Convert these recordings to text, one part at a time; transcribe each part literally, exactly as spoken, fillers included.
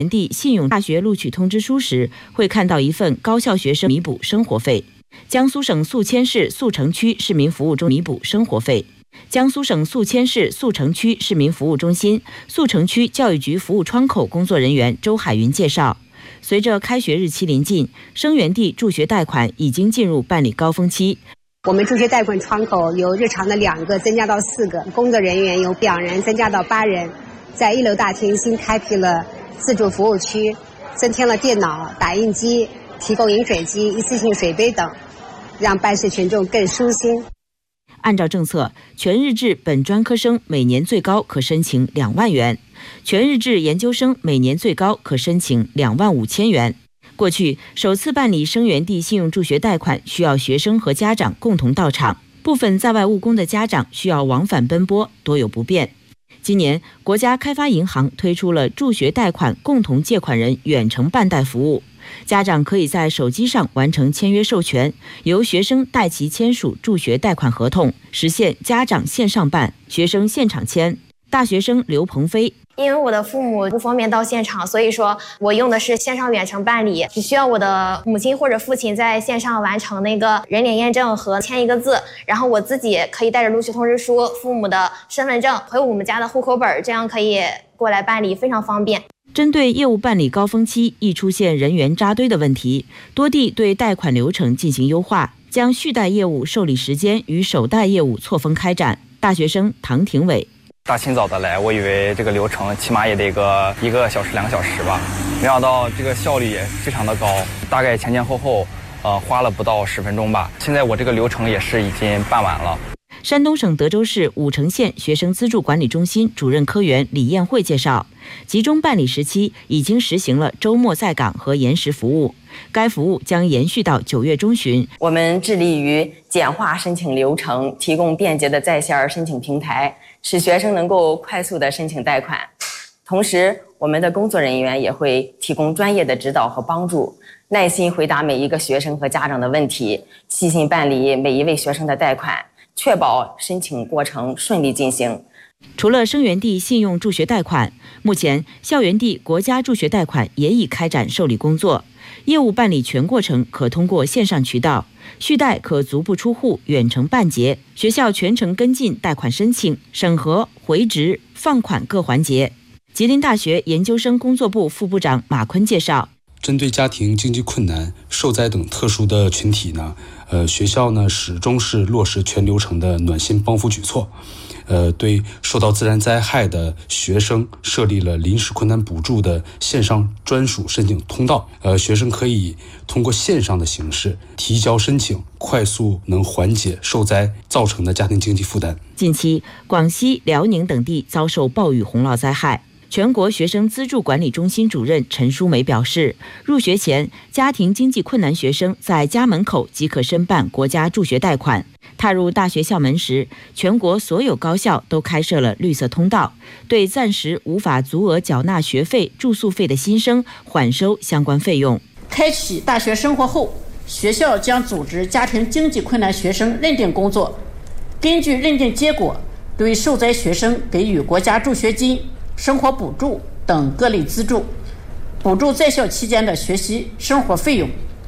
地信用大学录取通知书时，会看到一份高校学生弥补生活费。江苏省宿迁市宿城区市民服务中弥补生活费。江苏省宿迁市宿城区市民服务中心宿城区教育局服务窗口工作人员周海云介绍，随着开学日期临近，生源地助学贷款已经进入办理高峰期。 我们助学贷款窗口由日常的两个增加到四个，工作人员由两人增加到八人。在一楼大厅新开辟了自助服务区，增添了电脑、打印机，提供饮水机、一次性水杯等，让办事群众更舒心。 按照政策，全日制本专科生每年最高可申请两万元，全日制研究生每年最高可申请两万五千元。过去首次办理生源地信用助学贷款需要学生和家长共同到场，部分在外务工的家长需要往返奔波，多有不便。今年，国家开发银行推出了助学贷款共同借款人远程办贷服务，家长可以在手机上完成签约授权，由学生代其签署助学贷款合同，实现家长线上办，学生现场签。大学生刘鹏飞， 因为我的父母不方便到现场，所以说我用的是线上远程办理，只需要我的母亲或者父亲在线上完成那个人脸验证和签一个字，然后我自己可以带着录取通知书、父母的身份证和我们家的户口本，这样可以过来办理，非常方便。 针对业务办理高峰期易出现人员扎堆的问题，多地对贷款流程进行优化，将续贷业务受理时间与首贷业务错峰开展。大学生唐廷伟， 大清早的来，我以为这个流程起码也得个一个小时两个小时吧，没想到这个效率也非常的高，大概前前后后呃花了不到十分钟吧。现在我这个流程也是已经办完了。 山东省德州市武城县学生资助管理中心主任科员李艳慧介绍，集中办理时期已经实行了周末在岗和延时服务，该服务将延续到九月中旬。 我们致力于简化申请流程，提供便捷的在线申请平台，使学生能够快速的申请贷款。同时，我们的工作人员也会提供专业的指导和帮助，耐心回答每一个学生和家长的问题，细心办理每一位学生的贷款，确保申请过程顺利进行。 除了生源地信用助学贷款，目前校园地国家助学贷款也已开展受理工作，业务办理全过程可通过线上渠道，续贷可足不出户远程办结，学校全程跟进贷款申请、审核、回执、放款各环节。吉林大学研究生工作部副部长马坤介绍， 针对家庭经济困难、受灾等特殊的群体呢，呃，学校呢始终是落实全流程的暖心帮扶举措，呃，对受到自然灾害的学生设立了临时困难补助的线上专属申请通道，呃，学生可以通过线上的形式提交申请，快速能缓解受灾造成的家庭经济负担。 近期，广西、辽宁等地遭受暴雨洪涝灾害。全国学生资助管理中心主任陈淑梅表示，入学前，家庭经济困难学生在家门口即可申办国家助学贷款。踏入大学校门时，全国所有高校都开设了绿色通道，对暂时无法足额缴纳学费、住宿费的新生缓收相关费用。 开启大学生活后，学校将组织家庭经济困难学生认定工作，根据认定结果，对受灾学生给予国家助学金、生活补助等各类资助，补助在校期间的学习生活费用。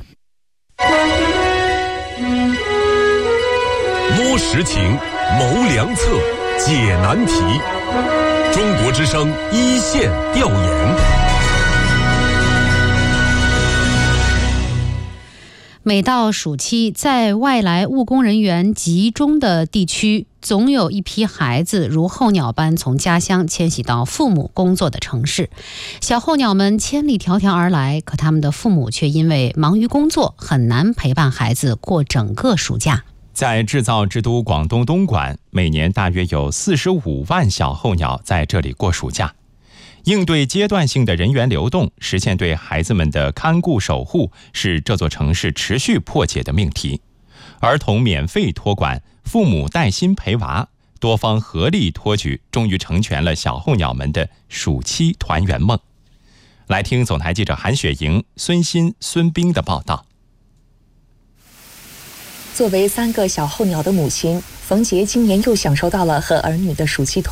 摸实情，谋良策，解难题。中国之声一线调研。 每到暑期，在外来务工人员集中的地区，总有一批孩子如候鸟般从家乡迁徙到父母工作的城市。小候鸟们千里迢迢而来，可他们的父母却因为忙于工作，很难陪伴孩子过整个暑假。 在制造之都广东东莞，每年大约有四十五万小候鸟在这里过暑假。应对阶段性的人员流动，实现对孩子们的看顾守护，是这座城市持续破解的命题。儿童免费托管，父母带薪陪娃，多方合力托举，终于成全了小候鸟们的暑期团圆梦。来听总台记者韩雪莹、孙鑫、孙冰的报道。 作为三个小候鸟的母亲，冯杰今年又享受到了和儿女的暑期团